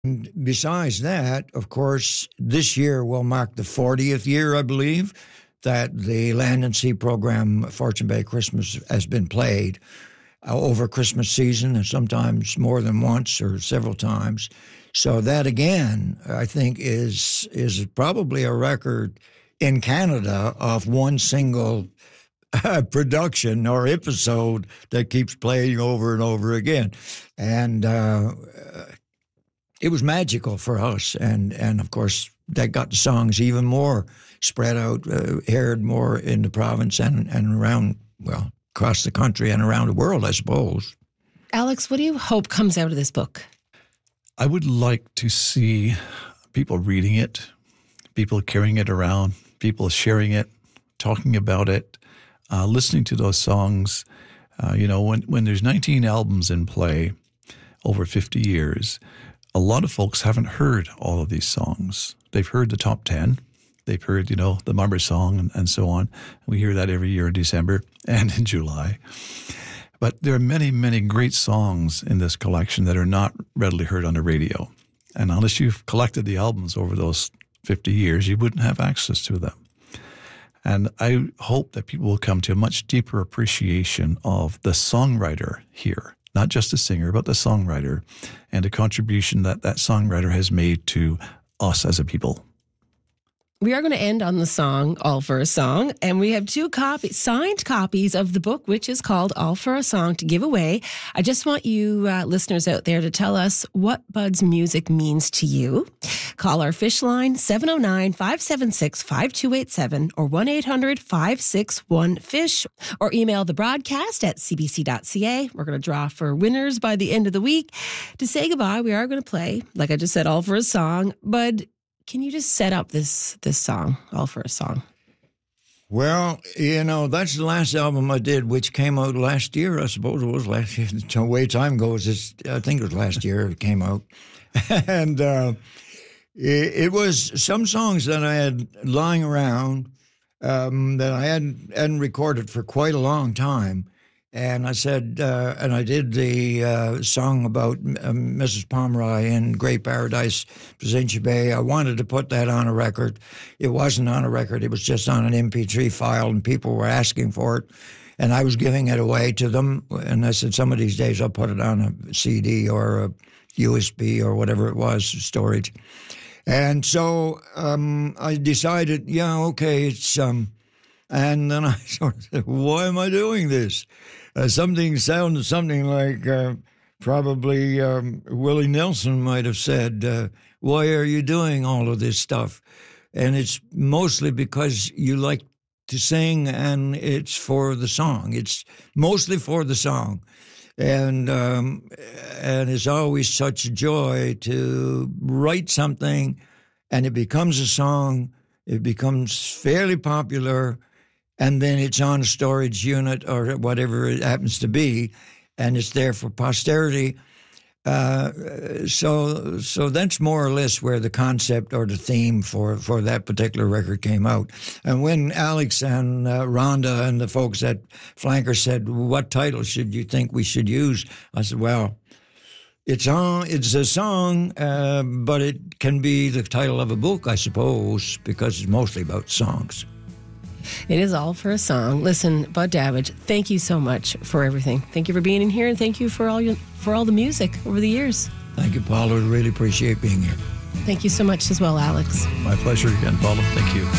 Besides that, of course, this year will mark the 40th year, I believe, that the Land and Sea program, Fortune Bay Christmas, has been played over Christmas season, and sometimes more than once or several times. So that, again, I think is probably a record in Canada of one single production or episode that keeps playing over and over again. And it was magical for us. And of course, that got the songs even more spread out, aired more in the province and around, well, across the country and around the world, I suppose. Alex, what do you hope comes out of this book? I would like to see people reading it, people carrying it around, people sharing it, talking about it, listening to those songs. When there's 19 albums in play over 50 years, a lot of folks haven't heard all of these songs. They've heard the top 10. They've heard, the Mummer Song and so on. We hear that every year in December and in July. But there are many, many great songs in this collection that are not readily heard on the radio. And unless you've collected the albums over those 50 years, you wouldn't have access to them. And I hope that people will come to a much deeper appreciation of the songwriter here, not just the singer, but the songwriter, and the contribution that songwriter has made to us as a people. We are going to end on the song All for a Song, and we have two signed copies of the book, which is called All for a Song, to give away. I just want you listeners out there to tell us what Bud's music means to you. Call our fish line, 709-576-5287 or 1-800-561-FISH, or email the broadcast at cbc.ca. We're going to draw for winners by the end of the week. To say goodbye, we are going to play, like I just said, All for a Song. Bud, can you just set up this song, All for a Song? Well, that's the last album I did, which came out last year. I suppose it was last year. The way time goes, I think it was last year it came out. And it was some songs that I had lying around that I hadn't recorded for quite a long time. And I said, and I did the song about Mrs. Pomeroy in Great Paradise, Placentia Bay. I wanted to put that on a record. It wasn't on a record. It was just on an MP3 file, and people were asking for it. And I was giving it away to them. And I said, some of these days I'll put it on a CD or a USB or whatever it was, storage. And so I decided, okay, it's... and then I sort of said, why am I doing this? Something sounded something like probably Willie Nelson might have said, why are you doing all of this stuff? And it's mostly because you like to sing, and it's for the song. It's mostly for the song. And it's always such a joy to write something, and it becomes a song. It becomes fairly popular, and then it's on a storage unit or whatever it happens to be, and it's there for posterity. So that's more or less where the concept or the theme for that particular record came out. And when Alex and Rhonda and the folks at Flanker said, what title should you think we should use? I said, well, it's a song, but it can be the title of a book, I suppose, because it's mostly about songs. It is All for a Song. Listen, Bud Davidge, thank you so much for everything. Thank you for being in here, and thank you for all the music over the years. Thank you, Paula. I really appreciate being here. Thank you so much as well, Alex. My pleasure again, Paula. Thank you.